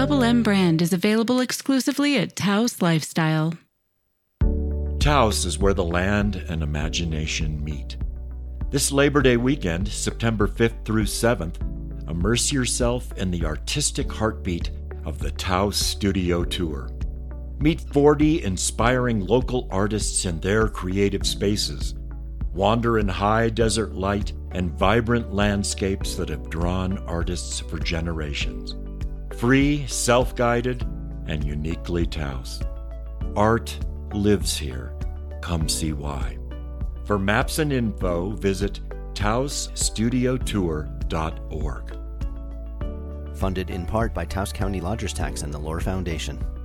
Double M brand is available exclusively at Taos Lifestyle. Taos is where the land and imagination meet. This Labor Day weekend, September 5th through 7th, immerse yourself in the artistic heartbeat of the Taos Studio Tour. Meet 40 inspiring local artists in their creative spaces. Wander in high desert light and vibrant landscapes that have drawn artists for generations. Free, self-guided, and uniquely Taos. Art lives here. Come see why. For maps and info, visit taosstudiotour.org. Funded in part by Taos County Lodgers Tax and the Lore Foundation.